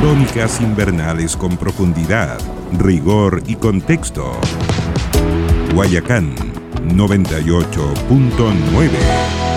Crónicas invernales con profundidad, rigor y contexto. Guayacán 98.9